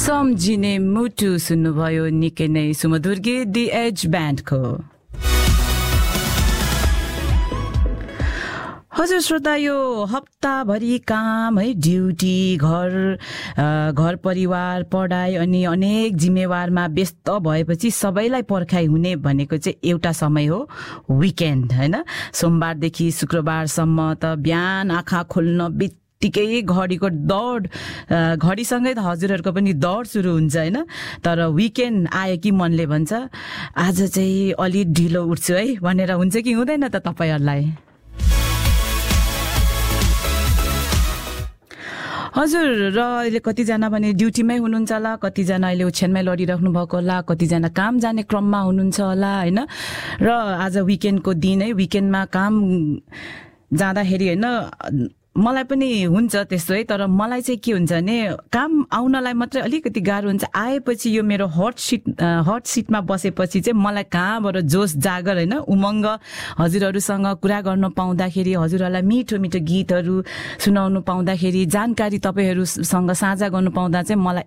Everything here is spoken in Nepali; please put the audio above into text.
सम्झिने मुटु सुन्नुभयो निकै नै सुमधुर गीत दि एज ब्यान्डको। हजुर श्रोता, यो हप्ताभरि काम है, ड्युटी, घर परिवार, पढाइ अनि अनेक जिम्मेवारमा व्यस्त भएपछि सबैलाई पर्खाइ हुने भनेको चाहिँ एउटा समय हो, विकेन्ड हैन। सोमबारदेखि शुक्रबारसम्म त बिहान आँखा खोल्न बित्तिकै घडीको दौड, घडीसँगै त हजुरहरूको पनि दौड सुरु हुन्छ हैन। तर विकेन्ड आयो कि मनले भन्छ आज चाहिँ अलि ढिलो उठ्छु है भनेर हुन्छ कि हुँदैन त तपाईहरुलाई? हजुर, र अहिले कतिजना भने ड्युटीमै हुनुहुन्छ होला, कतिजना अहिले ओछ्यानमै लडिराख्नु भएको होला, कतिजना काम जाने क्रममा हुनुहुन्छ होला हैन। र आज विकेन्डको दिन है, विकेन्डमा काम जाँदाखेरि हैन मलाई पनि हुन्छ त्यस्तो है। तर मलाई चाहिँ के हुन्छ भने काम आउनलाई मात्रै अलिकति गाह्रो हुन्छ, आएपछि यो मेरो हट सिटमा बसेपछि चाहिँ मलाई कहाँबाट जोस जागर हैन, उमङ्ग हजुरहरूसँग कुरा गर्न पाउँदाखेरि, हजुरहरूलाई मिठो मिठो गीतहरू सुनाउनु पाउँदाखेरि, जानकारी तपाईहरुसँग साझा गर्नु पाउँदा चाहिँ मलाई